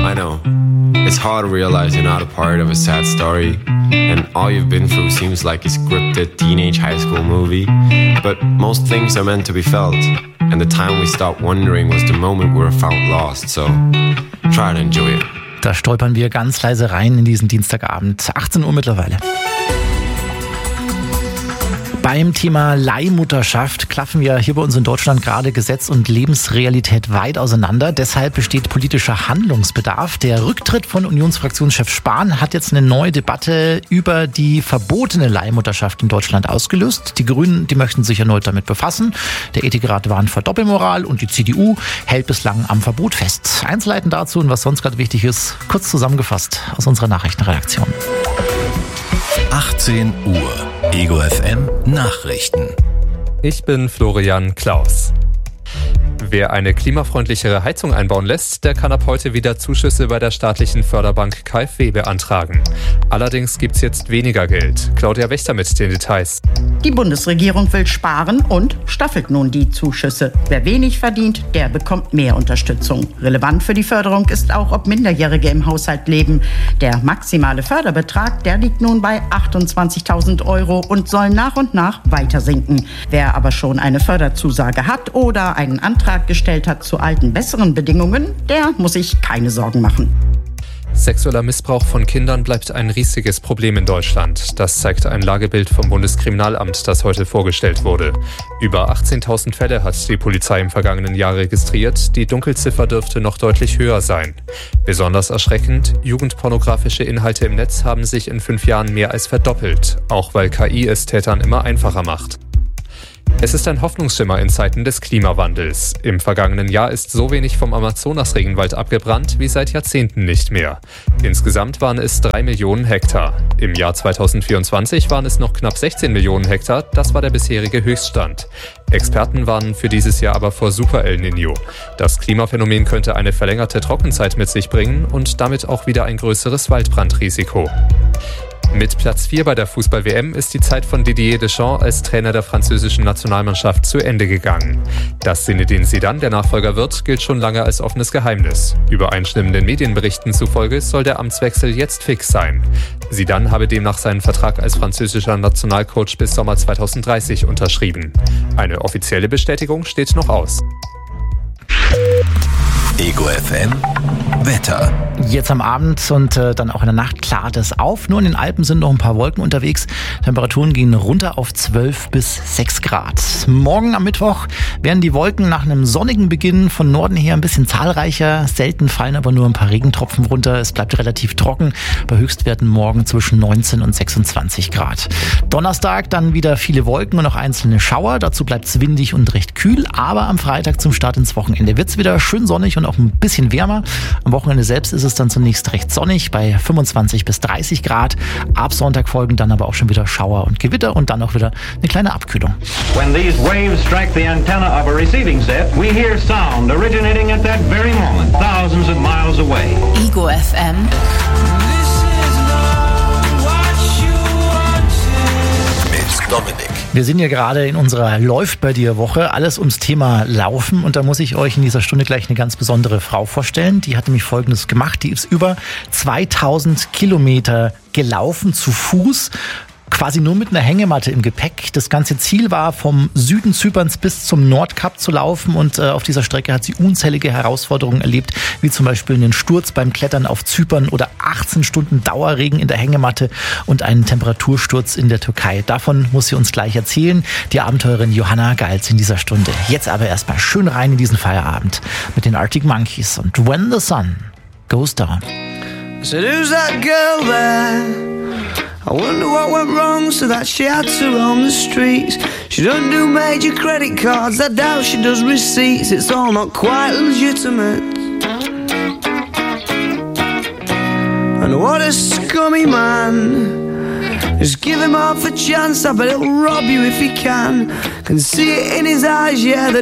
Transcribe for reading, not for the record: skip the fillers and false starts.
I know. It's hard to realize you're not a part of a sad story, and all you've been through seems like a scripted teenage high school movie. But most things are meant to be felt, and the time we stopped wondering was the moment we were found lost, so try to enjoy it. Da stolpern wir ganz leise rein in diesen Dienstagabend, 18 Uhr mittlerweile. Beim Thema Leihmutterschaft klaffen ja hier bei uns in Deutschland gerade Gesetz und Lebensrealität weit auseinander. Deshalb besteht politischer Handlungsbedarf. Der Rücktritt von Unionsfraktionschef Spahn hat jetzt eine neue Debatte über die verbotene Leihmutterschaft in Deutschland ausgelöst. Die Grünen, die möchten sich erneut damit befassen. Der Ethikrat warnt vor Doppelmoral und die CDU hält bislang am Verbot fest. Einzelheiten dazu und was sonst gerade wichtig ist, kurz zusammengefasst aus unserer Nachrichtenredaktion. 18 Uhr. Ego FM Nachrichten. Ich bin Florian Klaus. Wer eine klimafreundlichere Heizung einbauen lässt, der kann ab heute wieder Zuschüsse bei der staatlichen Förderbank KfW beantragen. Allerdings gibt's jetzt weniger Geld. Claudia Wächter mit den Details. Die Bundesregierung will sparen und staffelt nun die Zuschüsse. Wer wenig verdient, der bekommt mehr Unterstützung. Relevant für die Förderung ist auch, ob Minderjährige im Haushalt leben. Der maximale Förderbetrag, der liegt nun bei 28.000 € und soll nach und nach weiter sinken. Wer aber schon eine Förderzusage hat oder einen Antrag gestellt hat zu alten, besseren Bedingungen, der muss sich keine Sorgen machen. Sexueller Missbrauch von Kindern bleibt ein riesiges Problem in Deutschland. Das zeigt ein Lagebild vom Bundeskriminalamt, das heute vorgestellt wurde. Über 18.000 Fälle hat die Polizei im vergangenen Jahr registriert. Die Dunkelziffer dürfte noch deutlich höher sein. Besonders erschreckend, jugendpornografische Inhalte im Netz haben sich in 5 Jahren mehr als verdoppelt, auch weil KI es Tätern immer einfacher macht. Es ist ein Hoffnungsschimmer in Zeiten des Klimawandels. Im vergangenen Jahr ist so wenig vom Amazonas-Regenwald abgebrannt wie seit Jahrzehnten nicht mehr. Insgesamt waren es 3 Millionen Hektar. Im Jahr 2024 waren es noch knapp 16 Millionen Hektar. Das war der bisherige Höchststand. Experten warnen für dieses Jahr aber vor Super El Niño. Das Klimaphänomen könnte eine verlängerte Trockenzeit mit sich bringen und damit auch wieder ein größeres Waldbrandrisiko. Mit Platz 4 bei der Fußball-WM ist die Zeit von Didier Deschamps als Trainer der französischen Nationalmannschaft zu Ende gegangen. Dass Zinedine Zidane der Nachfolger wird, gilt schon lange als offenes Geheimnis. Übereinstimmenden Medienberichten zufolge soll der Amtswechsel jetzt fix sein. Zidane habe demnach seinen Vertrag als französischer Nationalcoach bis Sommer 2030 unterschrieben. Eine offizielle Bestätigung steht noch aus. Ego FM Wetter. Jetzt am Abend und dann auch in der Nacht klart es auf. Nur in den Alpen sind noch ein paar Wolken unterwegs. Temperaturen gehen runter auf 12 bis 6 Grad. Morgen am Mittwoch werden die Wolken nach einem sonnigen Beginn von Norden her ein bisschen zahlreicher. Selten fallen aber nur ein paar Regentropfen runter. Es bleibt relativ trocken. Bei Höchstwerten morgen zwischen 19 und 26 Grad. Donnerstag dann wieder viele Wolken und auch einzelne Schauer. Dazu bleibt es windig und recht kühl. Aber am Freitag zum Start ins Wochenende wird es wieder schön sonnig und auch ein bisschen wärmer. Am Wochenende selbst ist es dann zunächst recht sonnig bei 25 bis 30 Grad. Ab Sonntag folgen dann aber auch schon wieder Schauer und Gewitter und dann auch wieder eine kleine Abkühlung. When these waves strike the antenna of a receiving set, we hear sound originating at that very moment, thousands of miles away. Ego FM. Mit Dominik. Wir sind ja gerade in unserer Läuft bei dir Woche, alles ums Thema Laufen und da muss ich euch in dieser Stunde gleich eine ganz besondere Frau vorstellen. Die hat nämlich Folgendes gemacht, die ist über 2000 Kilometer gelaufen zu Fuß, quasi nur mit einer Hängematte im Gepäck. Das ganze Ziel war, vom Süden Zyperns bis zum Nordkap zu laufen und auf dieser Strecke hat sie unzählige Herausforderungen erlebt, wie zum Beispiel einen Sturz beim Klettern auf Zypern oder 18 Stunden Dauerregen in der Hängematte und einen Temperatursturz in der Türkei. Davon muss sie uns gleich erzählen, die Abenteurerin Johanna Geils in dieser Stunde. Jetzt aber erstmal schön rein in diesen Feierabend mit den Arctic Monkeys und When the Sun Goes Down. So who's that girl there? I wonder what went wrong so that she had to roam the streets. She don't do major credit cards, I doubt she does receipts. It's all not quite legitimate. And what a scummy man. Just give him half a chance, I bet he'll rob you if he can. Can see it in his eyes, yeah.